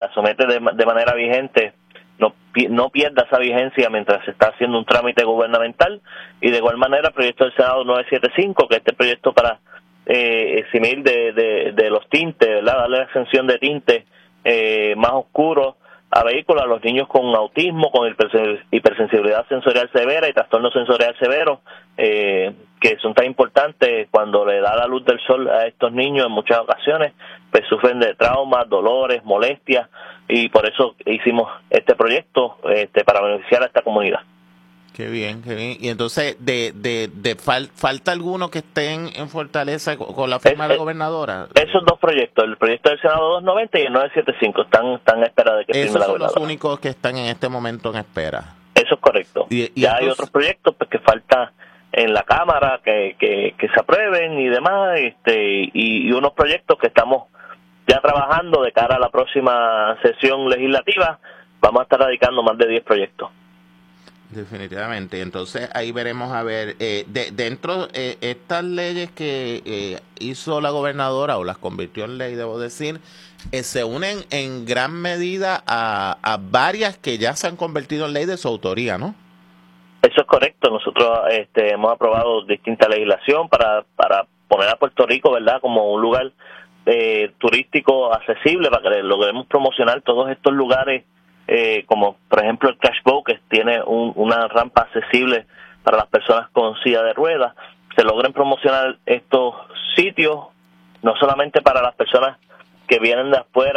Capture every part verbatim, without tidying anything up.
la somete de, de manera vigente no, no pierda esa vigencia mientras se está haciendo un trámite gubernamental. Y de igual manera el proyecto del Senado novecientos setenta y cinco, que es este proyecto para eh, eximir de, de, de los tintes, ¿verdad? Darle la exención de tintes eh, más oscuros a vehículos, a los niños con autismo, con hipersensibilidad sensorial severa y trastorno sensorial severo, eh, que son tan importantes cuando le da la luz del sol a estos niños en muchas ocasiones, pues sufren de traumas, dolores, molestias, y por eso hicimos este proyecto este, para beneficiar a esta comunidad. Qué bien, qué bien. Y entonces, de, de, de fal, ¿falta alguno que estén en Fortaleza con, con la firma es, de la gobernadora? Esos dos proyectos, el proyecto del Senado doscientos noventa y el novecientos setenta y cinco, están, están a espera de que firme la gobernadora. Esos son los únicos que están en este momento en espera. Eso es correcto. Y, y ya entonces, hay otros proyectos pues, que falta en la Cámara que, que, que se aprueben y demás, este y, y unos proyectos que estamos ya trabajando de cara a la próxima sesión legislativa. Vamos a estar radicando más de diez proyectos. Definitivamente. Entonces ahí veremos a ver, eh, de, dentro de eh, estas leyes que eh, hizo la gobernadora o las convirtió en ley, debo decir, eh, se unen en gran medida a, a varias que ya se han convertido en ley de su autoría, ¿no? Eso es correcto. Nosotros este, hemos aprobado distinta legislación para, para poner a Puerto Rico, ¿verdad?, como un lugar eh, turístico accesible para que logremos promocionar todos estos lugares. Eh, como por ejemplo el Cash Boat, que tiene un, una rampa accesible para las personas con silla de ruedas, se logren promocionar estos sitios, no solamente para las personas que vienen de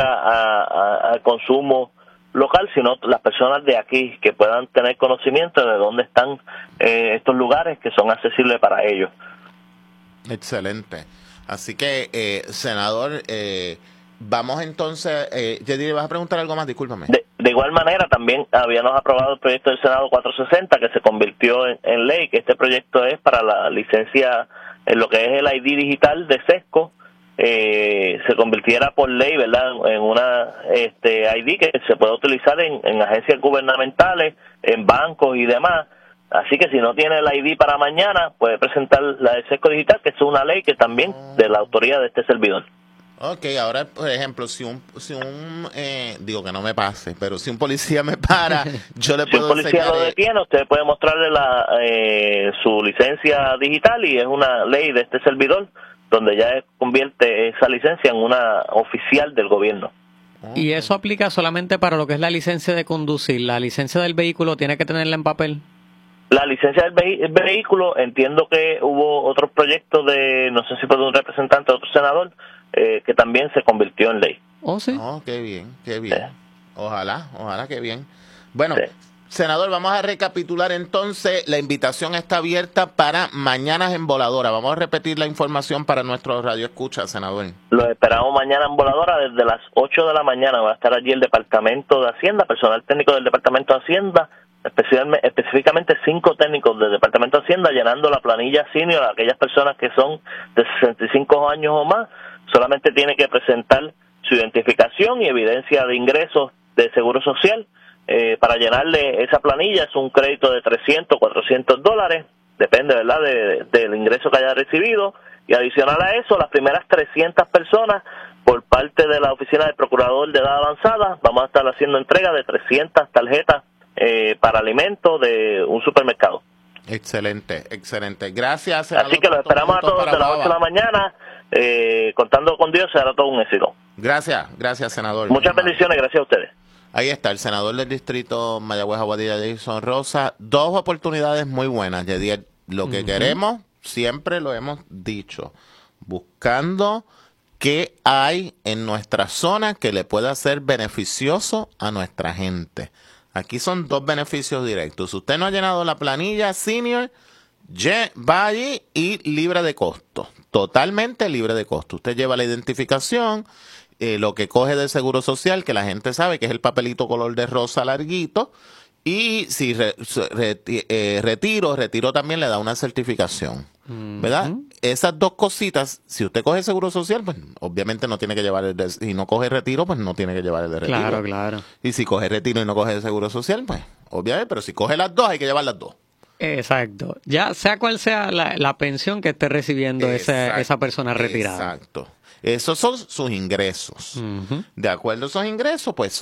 afuera al consumo local, sino las personas de aquí, que puedan tener conocimiento de dónde están eh, estos lugares que son accesibles para ellos. Excelente. Así que, eh, senador, eh, vamos entonces, eh, Yedid, ¿vas a preguntar algo más? Discúlpame. De, de igual manera, también habíamos aprobado el proyecto del Senado cuatrocientos sesenta, que se convirtió en, en ley, que este proyecto es para la licencia, en lo que es el I D digital de SESCO, eh, se convirtiera por ley, ¿verdad?, en una este I D que se puede utilizar en, en agencias gubernamentales, en bancos y demás. Así que si no tiene el I D para mañana, puede presentar la de SESCO digital, que es una ley que también de la autoría de este servidor. Ok, ahora, por ejemplo, si un, si un eh, digo que no me pase, pero si un policía me para, yo le puedo Si un policía lo enseñar, detiene, usted puede mostrarle la eh, su licencia digital, y es una ley de este servidor donde ya convierte esa licencia en una oficial del gobierno. ¿Y eso aplica solamente para lo que es la licencia de conducir? ¿La licencia del vehículo tiene que tenerla en papel? La licencia del vehi- vehículo, entiendo que hubo otros proyectos de, no sé si fue de un representante o otro senador, eh, que también se convirtió en ley. Oh, sí. Oh, qué bien, qué bien. Sí. Ojalá, ojalá que bien. Bueno, Sí. senador, vamos a recapitular entonces. La invitación está abierta para Mañanas en Voladora. Vamos a repetir la información para nuestros radioescuchas, senador. Los esperamos mañana en Voladora desde las ocho de la mañana. Va a estar allí el Departamento de Hacienda, personal técnico del Departamento de Hacienda, especialmente, específicamente cinco técnicos del Departamento de Hacienda, llenando la planilla senior a aquellas personas que son de sesenta y cinco años o más. Solamente tiene que presentar su identificación y evidencia de ingresos de Seguro Social. Eh, para llenarle esa planilla es un crédito de trescientos, cuatrocientos dólares, depende, ¿verdad?, de, de, del ingreso que haya recibido. Y adicional a eso, las primeras trescientas personas, por parte de la Oficina del Procurador de Edad Avanzada, vamos a estar haciendo entrega de trescientas tarjetas eh, para alimentos de un supermercado. Excelente, excelente. Gracias, senador. Así que los esperamos a todos de las ocho de la mañana. Eh, contando con Dios, será todo un éxito. Gracias, gracias, senador. Muchas bendiciones, gracias a ustedes. Ahí está, el senador del distrito Mayagüez Aguadilla, Jason Rosa. Dos oportunidades muy buenas, Yedier. Lo que uh-huh. queremos, siempre lo hemos dicho, buscando qué hay en nuestra zona que le pueda ser beneficioso a nuestra gente. Aquí son dos beneficios directos. Si usted no ha llenado la planilla senior, va allí y libre de costo, totalmente libre de costo. Usted lleva la identificación, eh, lo que coge del Seguro Social, que la gente sabe que es el papelito color de rosa larguito, y si re, re, eh, retiro, retiro también le da una certificación, ¿verdad? Uh-huh. Esas dos cositas, si usted coge Seguro Social, pues obviamente no tiene que llevar el de, si no coge retiro, pues no tiene que llevar el de retiro. Claro, claro. Y si coge retiro y no coge el Seguro Social, pues obviamente, pero si coge las dos, hay que llevar las dos. Exacto. Ya sea cual sea la, la pensión que esté recibiendo esa, esa persona retirada. Exacto. Esos son sus ingresos. Uh-huh. De acuerdo a esos ingresos, pues